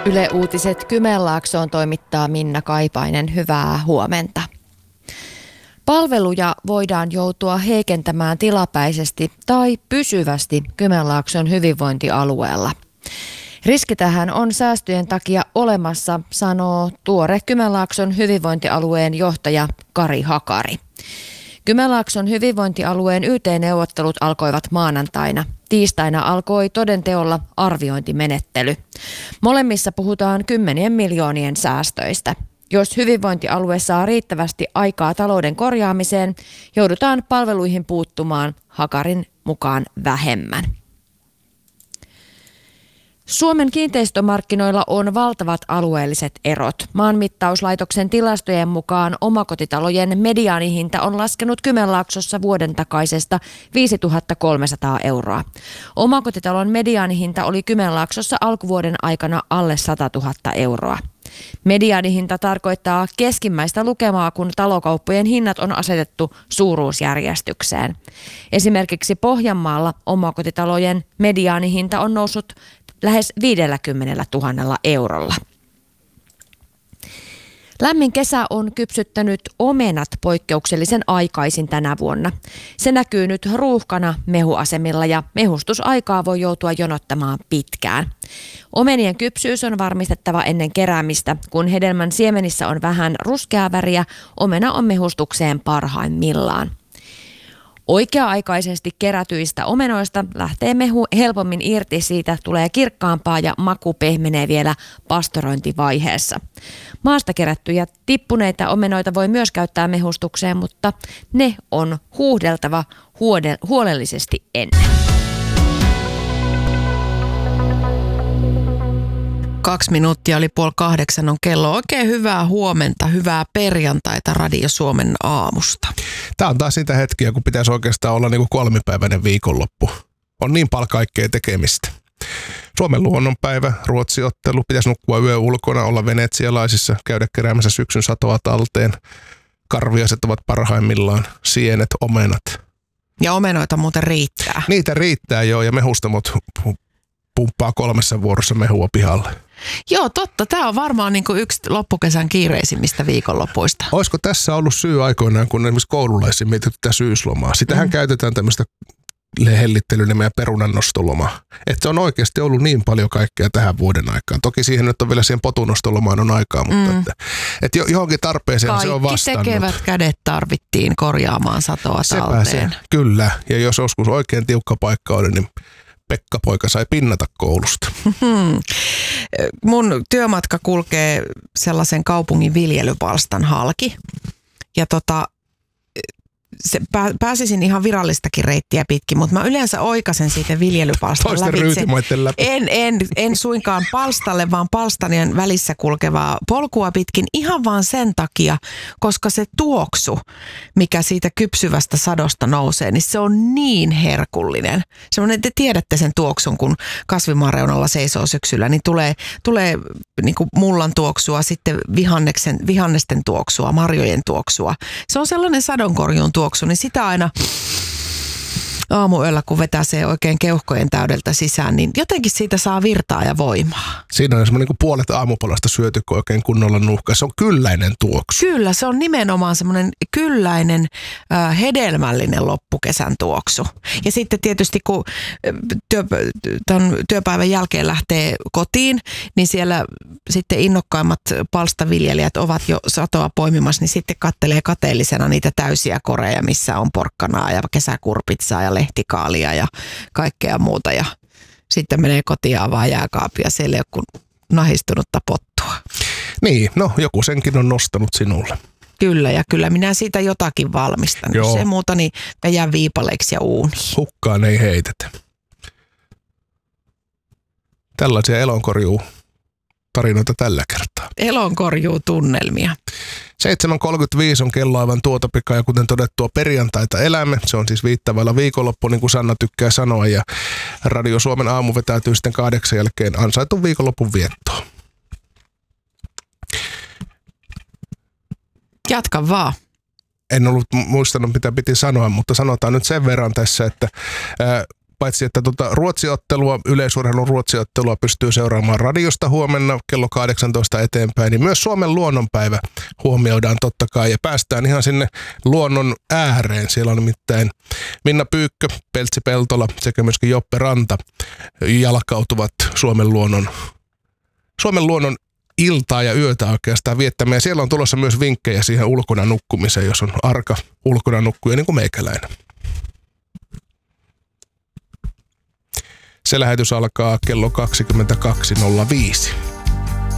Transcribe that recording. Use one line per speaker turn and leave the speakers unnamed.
Yle Uutiset Kymenlaaksoon toimittaa Minna Kaipainen. Hyvää huomenta. Palveluja voidaan joutua heikentämään tilapäisesti tai pysyvästi Kymenlaakson hyvinvointialueella. Riski tähän on säästöjen takia olemassa, sanoo tuore Kymenlaakson hyvinvointialueen johtaja Kari Hakari. Kymenlaakson hyvinvointialueen YT-neuvottelut alkoivat maanantaina. Tiistaina alkoi todenteolla arviointimenettely. Molemmissa puhutaan 10 miljoonien säästöistä. Jos hyvinvointialue saa riittävästi aikaa talouden korjaamiseen, joudutaan palveluihin puuttumaan Hakarin mukaan vähemmän. Suomen kiinteistömarkkinoilla on valtavat alueelliset erot. Maanmittauslaitoksen tilastojen mukaan omakotitalojen mediaanihinta on laskenut Kymenlaaksossa vuoden takaisesta 5 300 euroa. Omakotitalon mediaanihinta oli Kymenlaaksossa alkuvuoden aikana alle 100 000 euroa. Mediaanihinta tarkoittaa keskimmäistä lukemaa, kun talokauppojen hinnat on asetettu suuruusjärjestykseen. Esimerkiksi Pohjanmaalla omakotitalojen mediaanihinta on noussut lähes 50 000 eurolla. Lämmin kesä on kypsyttänyt omenat poikkeuksellisen aikaisin tänä vuonna. Se näkyy nyt ruuhkana mehuasemilla ja mehustusaikaa voi joutua jonottamaan pitkään. Omenien kypsyys on varmistettava ennen keräämistä. Kun hedelmän siemenissä on vähän ruskeaa väriä, omena on mehustukseen parhaimmillaan. Oikea-aikaisesti kerätyistä omenoista lähtee mehu helpommin irti, siitä tulee kirkkaampaa ja maku pehmenee vielä pastorointivaiheessa. Maasta kerättyjä tippuneita omenoita voi myös käyttää mehustukseen, mutta ne on huuhdeltava huolellisesti ennen.
2 minuuttia oli 7:30 on kello. Oikein hyvää huomenta, hyvää perjantaita Radio Suomen aamusta.
Tämä on taas niitä hetkiä, kun pitäisi oikeastaan olla niin kuin 3-päiväinen viikonloppu. On niin paljon kaikkea tekemistä. Suomen luonnonpäivä, Ruotsi-ottelu, pitäisi nukkua yö ulkona, olla venetsialaisissa, käydä keräämässä syksyn satoa talteen. Karviaiset ovat parhaimmillaan, sienet, omenat.
Ja omenoita muuten riittää.
Niitä riittää joo, ja mehustamot pumppaa 3 vuorossa mehua pihalle.
Joo, totta. Tämä on varmaan niin kuin yksi loppukesän kiireisimmistä viikonlopuista.
Olisiko tässä ollut syy aikoinaan, kun esimerkiksi koululaisiin mietitty tätä syyslomaa? Sitähän käytetään tämmöistä hellittelynimeä perunannostolomaa. Että se on oikeasti ollut niin paljon kaikkea tähän vuoden aikaan. Toki siihen nyt on vielä siihen potunostolomaan on aikaa, mutta että johonkin tarpeeseen
kaikki
se on vastannut.
Kaikki tekevät kädet tarvittiin korjaamaan satoa talteen.
Kyllä, ja jos joskus oikein tiukka paikka oli, niin Pekka-poika sai pinnata koulusta.
Mun työmatka kulkee sellaisen kaupungin viljelypalstan halki. Ja pääsisin ihan virallistakin reittiä pitkin, mutta mä yleensä oikaisen siitä viljelypalstan
toisten ryytimaiden läpi.
En suinkaan palstalle, vaan palstanien välissä kulkevaa polkua pitkin ihan vaan sen takia, koska se tuoksu, mikä siitä kypsyvästä sadosta nousee, niin se on niin herkullinen. Semmoinen, te tiedätte sen tuoksun, kun kasvimaan reunalla seisoo syksyllä, niin tulee niin kuin mullan tuoksua, sitten vihannesten tuoksua, marjojen tuoksua. Se on sellainen sadonkorjuun tuoksu, niin sitä aina aamuyöllä, kun vetää se oikein keuhkojen täydeltä sisään, niin jotenkin siitä saa virtaa ja voimaa.
Siinä on semmoinen niin kuin puolet aamupalasta syöty, kun oikein kunnolla nuuhkaa. Se on kylläinen tuoksu.
Kyllä, se on nimenomaan semmoinen kylläinen, hedelmällinen loppukesän tuoksu. Ja sitten tietysti, kun työpäivän jälkeen lähtee kotiin, niin siellä sitten innokkaimmat palstaviljelijät ovat jo satoa poimimassa, niin sitten kattelee kateellisena niitä täysiä koreja, missä on porkkanaa ja kesäkurpitsaa ja lehtikaalia ja kaikkea muuta. Ja sitten menee kotiin avaa jääkaapia, siellä ei ole kuin nahistunutta pottua.
Niin, no joku senkin on nostanut sinulle.
Kyllä, ja kyllä minä siitä jotakin valmistan. Jos ei muuta, niin mä jään viipaleiksi ja uuniin.
Hukkaan ei heitetä. Tällaisia elonkorjuutarinoita tällä kertaa.
Elonkorjuutunnelmia.
7.35 on kello aivan tuota pikaa ja kuten todettua perjantaita elämme. Se on siis viittavailla viikonloppu, niin kuin Sanna tykkää sanoa. Ja Radio Suomen aamu vetäytyy sitten 8 jälkeen ansaitun viikonlopun viettoon.
Jatka vaan.
En ollut muistanut, mitä piti sanoa, mutta sanotaan nyt sen verran tässä, että paitsi että ruotsiottelua, yleisurheilun ruotsiottelua pystyy seuraamaan radiosta huomenna kello 18 eteenpäin, niin myös Suomen luonnonpäivä huomioidaan totta kai ja päästään ihan sinne luonnon ääreen. Siellä on nimittäin Minna Pyykkö, Peltsi Peltola sekä myöskin Joppe Ranta jalkautuvat Suomen luonnon iltaa ja yötä oikeastaan viettämään. Ja siellä on tulossa myös vinkkejä siihen ulkona nukkumiseen, jos on arka ulkona nukkuja niin kuin meikäläinen. Se lähetys alkaa kello 22.05.